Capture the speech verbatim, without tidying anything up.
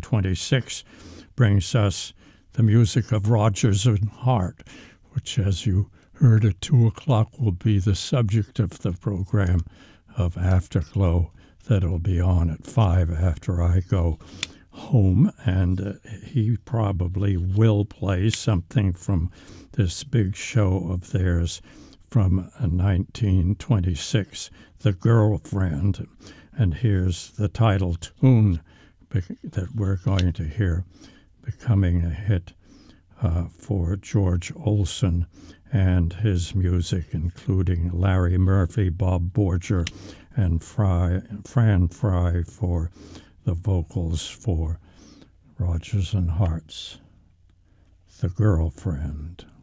twenty-six brings us the music of Rodgers and Hart, which, as you heard at two o'clock, will be the subject of the program of Afterglow that'll be on at five after I go home. And uh, he probably will play something from this big show of theirs from uh, nineteen twenty-six, The Girlfriend. And here's the title tune that we're going to hear becoming a hit uh, for George Olsen and his music, including Larry Murphy, Bob Borger, and Fry, Fran Fry for the vocals for Rodgers and Hart's The Girlfriend.